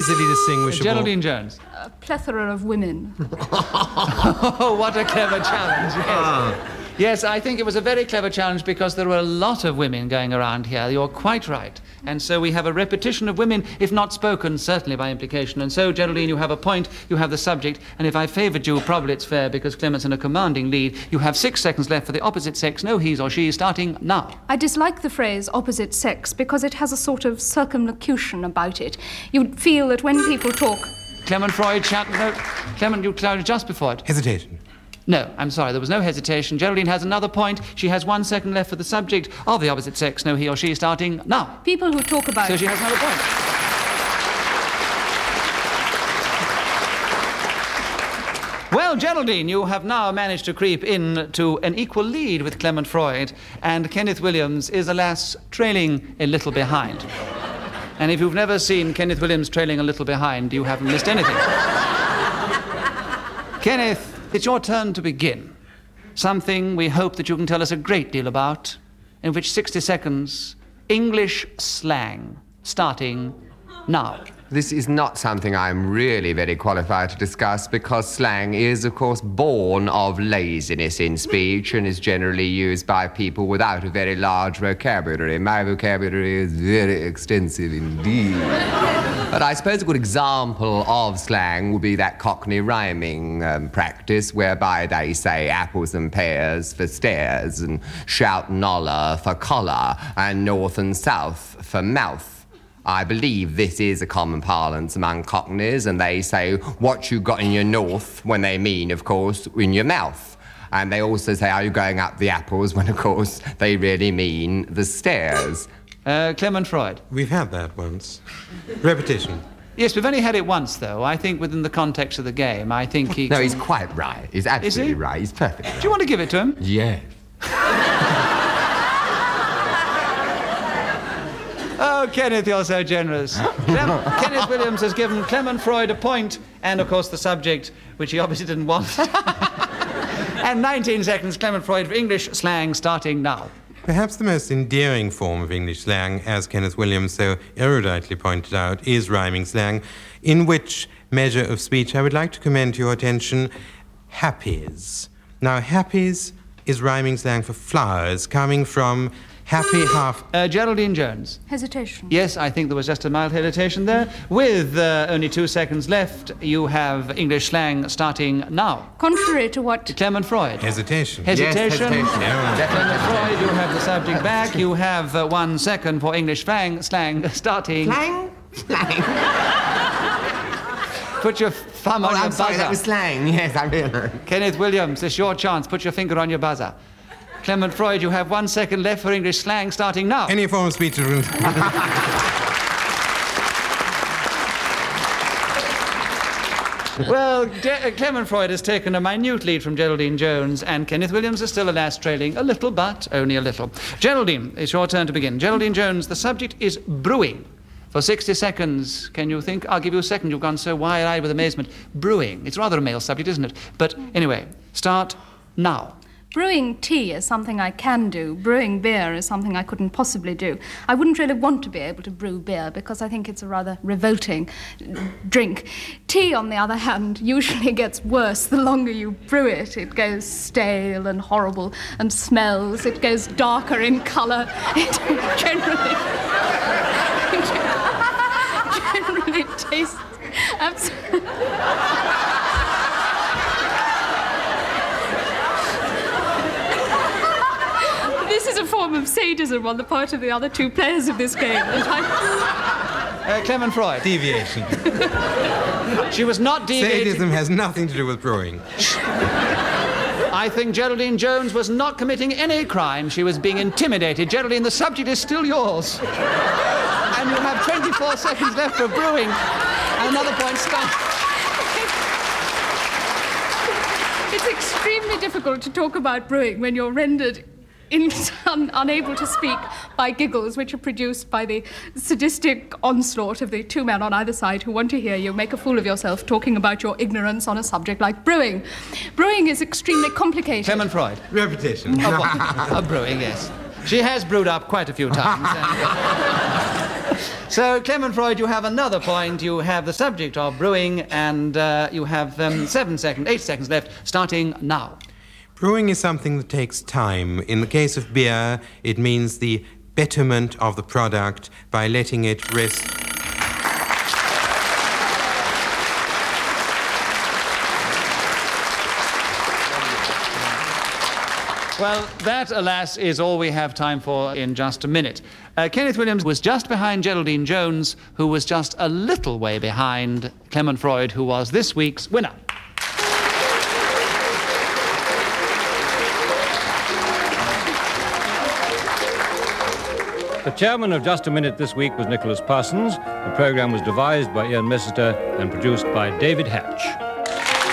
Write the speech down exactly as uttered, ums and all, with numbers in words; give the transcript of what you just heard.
easily distinguishable. Geraldine Jones. A plethora of women. Oh, what a clever challenge, yes. Ah. Yes, I think it was a very clever challenge because there were a lot of women going around here. You're quite right. And so we have a repetition of women, if not spoken, certainly by implication. And so, Geraldine, you have a point, you have the subject, and if I favoured you, probably it's fair because Clement's in a commanding lead. You have six seconds left for the opposite sex, no he's or she, starting now. I dislike the phrase opposite sex because it has a sort of circumlocution about it. You'd feel that when people talk... Clement Freud, chat... No, Clement, you clouded just before it. Hesitation. No, I'm sorry, there was no hesitation. Geraldine has another point. She has one second left for the subject of the opposite sex, no he or she, starting now. People who talk about... So she has another point. Well, Geraldine, you have now managed to creep in to an equal lead with Clement Freud, and Kenneth Williams is, alas, trailing a little behind. And if you've never seen Kenneth Williams trailing a little behind, you haven't missed anything. Kenneth, it's your turn to begin. Something we hope that you can tell us a great deal about, in which sixty seconds, English slang, starting now. This is not something I'm really very qualified to discuss because slang is, of course, born of laziness in speech and is generally used by people without a very large vocabulary. My vocabulary is very extensive indeed. But I suppose a good example of slang would be that Cockney rhyming um, practice whereby they say apples and pears for stairs and shout and holler for collar and north and south for mouth. I believe this is a common parlance among Cockneys, and they say, what you got in your north, when they mean, of course, in your mouth. And they also say, are you going up the apples, when, of course, they really mean the stairs. Uh, Clement Freud. We've had that once. Repetition. Yes, we've only had it once, though. I think within the context of the game, I think he... No, he's quite right. He's absolutely he? right. He's perfect right. Do you want to give it to him? Yeah. Oh, Kenneth, you're so generous. Clem- Kenneth Williams has given Clement Freud a point, and, of course, the subject, which he obviously didn't want. And nineteen seconds, Clement Freud for English slang, starting now. Perhaps the most endearing form of English slang, as Kenneth Williams so eruditely pointed out, is rhyming slang, in which measure of speech I would like to commend to your attention happies. Now, happies is rhyming slang for flowers, coming from happy half... Uh, Geraldine Jones. Hesitation. Yes, I think there was just a mild hesitation there. With uh, only two seconds left, you have English slang starting now. Contrary to what... Clement Freud. Hesitation. Hesitation. Yes, hesitation. No. Clement Freud, you have the subject back. You have uh, one second for English slang, slang starting... Slang? Slang? Put your thumb oh, on I'm your sorry, buzzer. that was slang. Yes, I realised. Kenneth Williams, it's your chance. Put your finger on your buzzer. Clement Freud, you have one second left for English slang, starting now. Any form of speech... Well, De- uh, Clement Freud has taken a minute lead from Geraldine Jones, and Kenneth Williams is still, alas, trailing a little, but only a little. Geraldine, it's your turn to begin. Geraldine Jones, the subject is brewing. For sixty seconds, can you think? I'll give you a second. You've gone so wide-eyed with amazement. Brewing. It's rather a male subject, isn't it? But anyway, start now. Brewing tea is something I can do. Brewing beer is something I couldn't possibly do. I wouldn't really want to be able to brew beer because I think it's a rather revolting drink. Tea, on the other hand, usually gets worse the longer you brew it. It goes stale and horrible and smells. It goes darker in colour. It generally... generally tastes absolutely... This is a form of sadism on the part of the other two players of this game. Uh, Clement Freud. Deviation. She was not deviating. Sadism has nothing to do with brewing. I think Geraldine Jones was not committing any crime. She was being intimidated. Geraldine, the subject is still yours. And you have twenty-four seconds left for brewing. And another point start. It's extremely difficult to talk about brewing when you're rendered In, un, unable to speak by giggles which are produced by the sadistic onslaught of the two men on either side who want to hear you make a fool of yourself talking about your ignorance on a subject like brewing. Brewing is extremely complicated. Clement Freud. Repetition. Oh, oh, brewing, yes. She has brewed up quite a few times. And, uh, So, Clement Freud, you have another point. You have the subject of brewing, and uh, you have um, seven seconds, eight seconds left, starting now. Brewing is something that takes time. In the case of beer, it means the betterment of the product by letting it rest. Well, that, alas, is all we have time for in just a minute. Uh, Kenneth Williams was just behind Geraldine Jones, who was just a little way behind Clement Freud, who was this week's winner. The chairman of Just a Minute this week was Nicholas Parsons. The programme was devised by Ian Messister and produced by David Hatch.